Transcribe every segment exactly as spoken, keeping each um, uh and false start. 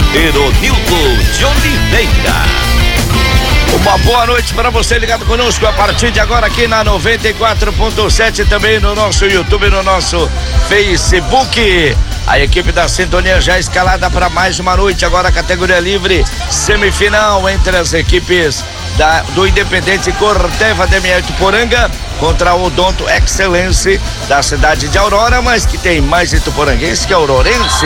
Eronildo de Oliveira. Uma boa noite para você ligado conosco a partir de agora aqui na noventa e quatro ponto sete, também no nosso YouTube, no nosso Facebook. A equipe da Sintonia já escalada para mais uma noite, agora categoria livre, semifinal entre as equipes da, do Independente Corteva de Ituporanga contra o Odonto Excelência da cidade de Aurora, mas que tem mais ituporanguense que aurorense.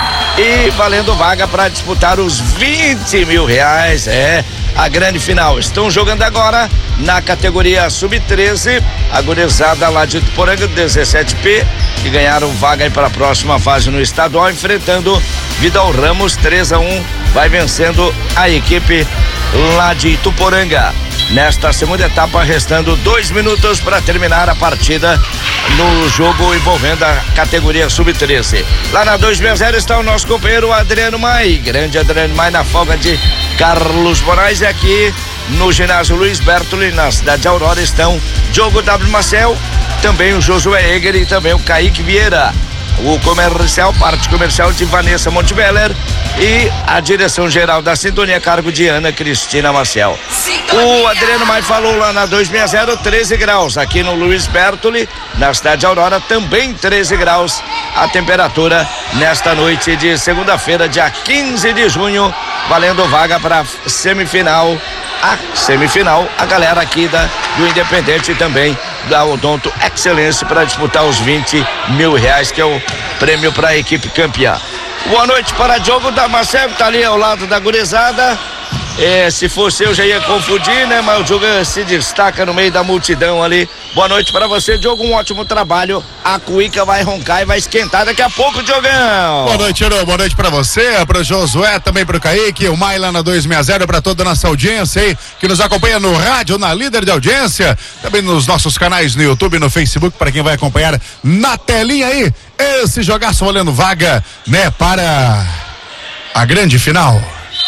E valendo vaga para disputar os vinte mil reais, é a grande final. Estão jogando agora na categoria sub treze, a gurizada lá de Ituporanga, dezessete P, que ganharam vaga aí para a próxima fase no estadual, enfrentando Vidal Ramos. Três a um, vai vencendo a equipe lá de Ituporanga. Nesta segunda etapa, restando dois minutos para terminar a partida no jogo envolvendo a categoria sub treze. Lá na dois seis zero está o nosso companheiro Adriano Mai, grande Adriano Mai, na folga de Carlos Moraes. E aqui no ginásio Luiz Bertoli, na cidade de Aurora, estão Diogo W. Marcel, também o Josué Eger e também o Kaique Vieira. O comercial, parte comercial de Vanessa Montebeller e a direção geral da Sintonia, cargo de Ana Cristina Marcel. O Adriano Mai falou lá na dois seis zero, treze graus. Aqui no Luiz Bertoli, na cidade de Aurora, também treze graus a temperatura nesta noite de segunda-feira, dia quinze de junho, valendo vaga para semifinal. A semifinal, a galera aqui da, do Independente e também da Odonto Excelência para disputar os vinte mil reais, que é o prêmio para a equipe campeã. Boa noite para Diogo da Marcel, que tá ali ao lado da gurizada. É, se fosse eu já ia confundir, né? Mas o Diogo se destaca no meio da multidão ali. Boa noite para você, Diogo, um ótimo trabalho. A cuíca vai roncar e vai esquentar daqui a pouco, Diogão. Boa noite, Iro. Boa noite para você, para o Josué, também para o Kaique, o Mai lá na dois seis zero, para toda a nossa audiência aí, que nos acompanha no rádio, na líder de audiência, também nos nossos canais no YouTube, no Facebook, para quem vai acompanhar na telinha aí, esse jogaço valendo vaga, né, para a grande final.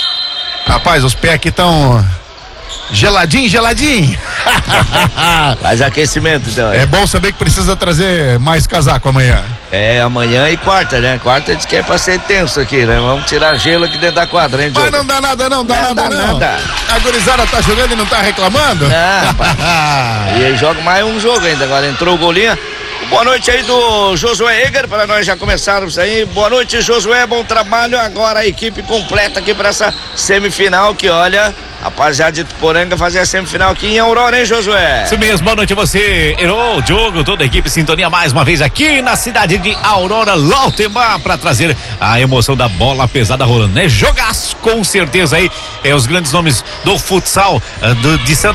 Rapaz, os pés aqui estão geladinho, geladinho. Faz aquecimento, então. É bom saber que precisa trazer mais casaco amanhã. É, amanhã e quarta, né? Quarta diz que é pra ser tenso aqui, né? Vamos tirar gelo aqui dentro da quadra, hein, Mas não dá nada, não, dá não nada, dá não. nada. A gurizada tá jogando e não tá reclamando? Não, rapaz. E aí joga mais um jogo ainda, agora entrou o golinho. Boa noite aí do Josué Eger, para nós já começarmos aí. Boa noite, Josué, bom trabalho. Agora a equipe completa aqui para essa semifinal, que olha, rapaziada de Ituporanga fazer a semifinal aqui em Aurora, hein, Josué? Isso mesmo, boa noite a você, Herô, Diogo, toda a equipe Sintonia mais uma vez aqui na cidade de Aurora, Lautemar, para trazer a emoção da bola pesada rolando, né? Jogaço, com certeza aí, é os grandes nomes do futsal uh, do, de Santa